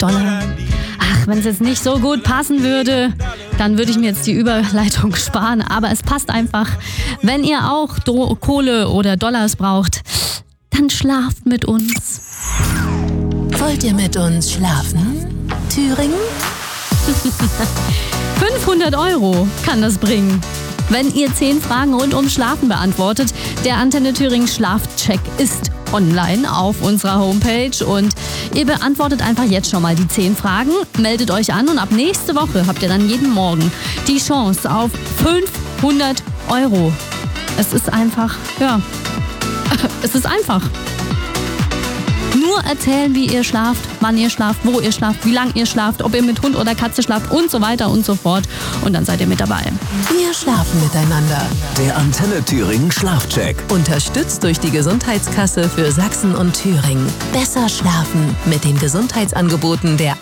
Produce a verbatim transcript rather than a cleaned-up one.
Dollar. Ach, wenn es jetzt nicht so gut passen würde, dann würde ich mir jetzt die Überleitung sparen. Aber es passt einfach. Wenn ihr auch Do- Kohle oder Dollars braucht, dann schlaft mit uns. Wollt ihr mit uns schlafen, Thüringen? fünfhundert Euro kann das bringen. Wenn ihr zehn Fragen rund ums Schlafen beantwortet, der Antenne Thüringen Schlafcheck ist online auf unserer Homepage und ihr beantwortet einfach jetzt schon mal die zehn Fragen, meldet euch an und ab nächste Woche habt ihr dann jeden Morgen die Chance auf fünfhundert Euro. Es ist einfach, ja, es ist einfach. Nur erzählen, wie ihr schlaft, wann ihr schlaft, wo ihr schlaft, wie lange ihr schlaft, ob ihr mit Hund oder Katze schlaft und so weiter und so fort. Und dann seid ihr mit dabei. Wir schlafen miteinander. Der Antenne Thüringen Schlafcheck. Unterstützt durch die Gesundheitskasse für Sachsen und Thüringen. Besser schlafen mit den Gesundheitsangeboten der